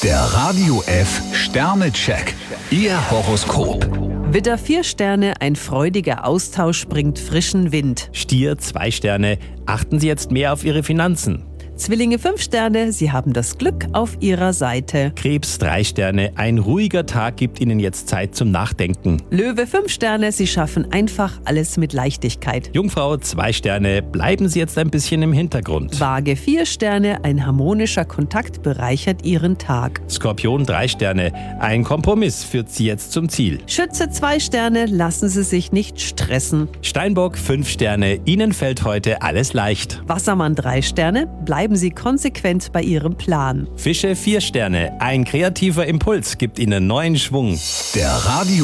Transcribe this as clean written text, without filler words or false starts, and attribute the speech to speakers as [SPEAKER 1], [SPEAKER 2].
[SPEAKER 1] Der Radio F Sternecheck. Ihr Horoskop.
[SPEAKER 2] Widder 4 Sterne, ein freudiger Austausch bringt frischen Wind.
[SPEAKER 3] Stier 2 Sterne, achten Sie jetzt mehr auf Ihre Finanzen.
[SPEAKER 2] Zwillinge 5 Sterne, Sie haben das Glück auf Ihrer Seite.
[SPEAKER 3] Krebs 3 Sterne, ein ruhiger Tag gibt Ihnen jetzt Zeit zum Nachdenken.
[SPEAKER 2] Löwe 5 Sterne, Sie schaffen einfach alles mit Leichtigkeit.
[SPEAKER 3] Jungfrau 2 Sterne, bleiben Sie jetzt ein bisschen im Hintergrund.
[SPEAKER 2] Waage 4 Sterne, ein harmonischer Kontakt bereichert Ihren Tag.
[SPEAKER 3] Skorpion 3 Sterne, ein Kompromiss führt Sie jetzt zum Ziel.
[SPEAKER 2] Schütze 2 Sterne, lassen Sie sich nicht stressen.
[SPEAKER 3] Steinbock 5 Sterne, Ihnen fällt heute alles leicht.
[SPEAKER 2] Wassermann 3 Sterne, bleiben Sie konsequent bei Ihrem Plan.
[SPEAKER 3] Fische 4 Sterne, ein kreativer Impuls gibt Ihnen neuen Schwung.
[SPEAKER 1] Der Radio